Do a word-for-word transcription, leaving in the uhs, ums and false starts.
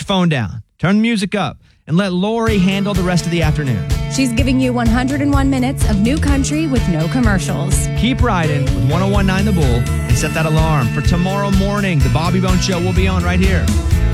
phone down, turn the music up, and let Lori handle the rest of the afternoon. She's giving you one hundred one minutes of new country with no commercials. Keep riding with one oh one point nine The Bull and set that alarm for tomorrow morning. The Bobby Bones Show will be on right here.